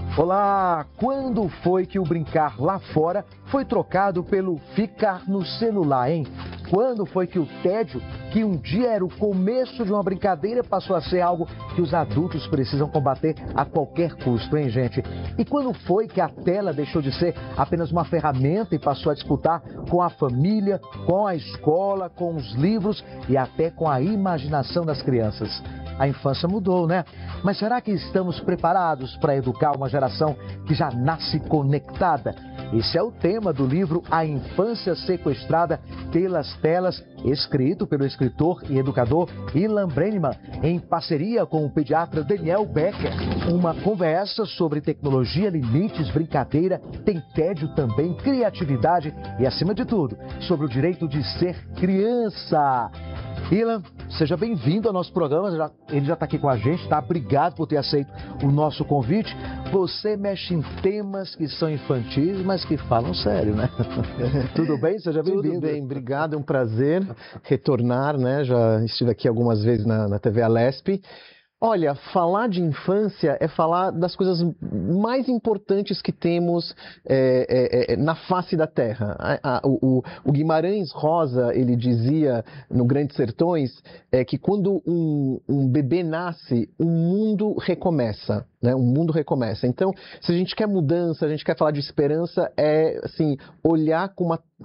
Olá! Quando foi que o brincar lá fora foi trocado pelo ficar no celular, hein? Quando foi que o tédio, que um dia era o começo de uma brincadeira, passou a ser algo que os adultos precisam combater a qualquer custo, hein, gente? E quando foi que a tela deixou de ser apenas uma ferramenta e passou a disputar com a família, com a escola, com os livros e até com a imaginação das crianças? A infância mudou, né? Mas será que estamos preparados para educar uma geração que já nasce conectada? Esse é o tema do livro A Infância Sequestrada pelas Telas, escrito pelo escritor e educador Ilan Brenneman, em parceria com o pediatra Daniel Becker. Uma conversa sobre tecnologia, limites, brincadeira, tem tédio também, criatividade e, acima de tudo, sobre o direito de ser criança. Ilan, seja bem-vindo ao nosso programa, ele já está aqui com a gente, tá? Obrigado por ter aceito o nosso convite. Você mexe em temas que são infantis, mas que falam sério, né? Tudo bem? Seja bem-vindo. Tudo bem, obrigado, é um prazer retornar, né? Já estive aqui algumas vezes na TV Alesp. Olha, falar de infância é falar das coisas mais importantes que temos na face da Terra. O Guimarães Rosa, ele dizia no Grandes Sertões, que quando um bebê nasce, o mundo recomeça. Né? O mundo recomeça. Então, se a gente quer mudança, a gente quer falar de esperança, é assim, olhar com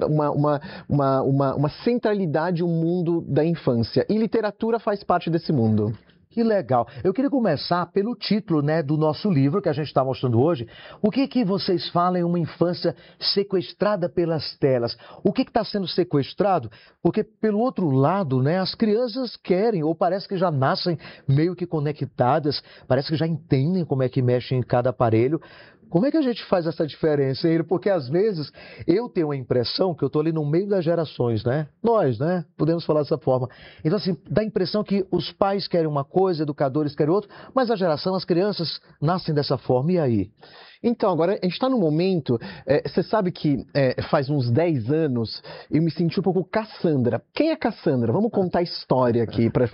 uma centralidade o mundo da infância. E literatura faz parte desse mundo. Que legal. Eu queria começar pelo título, né, do nosso livro que a gente está mostrando hoje. O que vocês falam em uma infância sequestrada pelas telas? O que está sendo sequestrado? Porque, pelo outro lado, né, as crianças querem, ou parece que já nascem meio que conectadas, parece que já entendem como é que mexem em cada aparelho. Como é que a gente faz essa diferença, hein? Porque às vezes eu tenho a impressão que eu estou ali no meio das gerações, né? Nós, né? Podemos falar dessa forma. Então, assim, dá a impressão que os pais querem uma coisa, educadores querem outra, mas a geração, as crianças nascem dessa forma. E aí? Então, agora a gente está num momento, você sabe que faz uns 10 anos eu me senti um pouco Cassandra. Quem é Cassandra? Vamos contar a história aqui para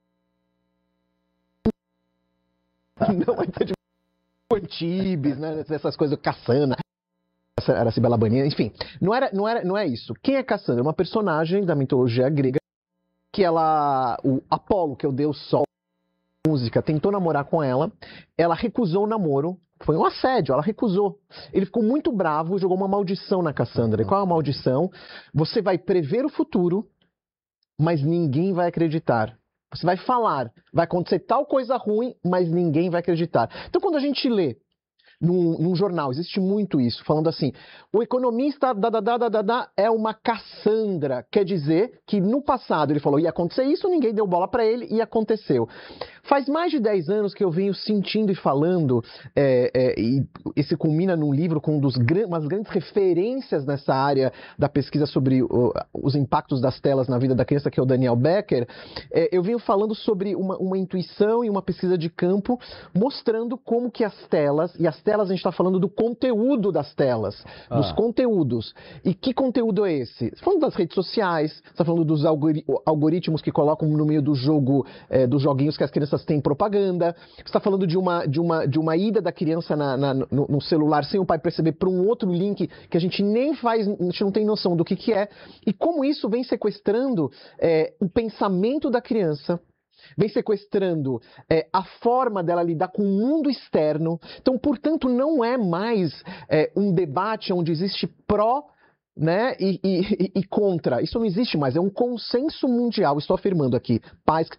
não vai ter Antibes, né, essas coisas, Cassandra, Aracibela Banina, enfim, não é isso. Quem é Cassandra? Uma personagem da mitologia grega que o Apolo, que é o deus Sol, música, tentou namorar com ela, ela recusou o namoro, foi um assédio, ela recusou. Ele ficou muito bravo e jogou uma maldição na Cassandra. E qual é a maldição? Você vai prever o futuro, mas ninguém vai acreditar. Você vai falar, vai acontecer tal coisa ruim, mas ninguém vai acreditar. Então, quando a gente lê num jornal, existe muito isso, falando assim, o economista é uma Cassandra, quer dizer que no passado ele falou ia acontecer isso, ninguém deu bola para ele e aconteceu. Faz mais de 10 anos que eu venho sentindo e falando, e esse culmina num livro com umas grandes referências nessa área da pesquisa sobre os impactos das telas na vida da criança, que é o Daniel Becker. Eu venho falando sobre uma intuição e uma pesquisa de campo, mostrando como que as telas, e as telas a gente está falando do conteúdo das telas, dos conteúdos. E que conteúdo é esse? Você está falando das redes sociais, você está falando dos algoritmos que colocam no meio do jogo, dos joguinhos que as crianças têm propaganda, você está falando de uma ida da criança no celular sem o pai perceber para um outro link que a gente a gente não tem noção do que é, e como isso vem sequestrando o pensamento da criança, vem sequestrando a forma dela lidar com o mundo externo. Então, portanto, não é mais um debate onde existe pró, né, e contra. Isso não existe mais, é um consenso mundial, estou afirmando aqui, pais que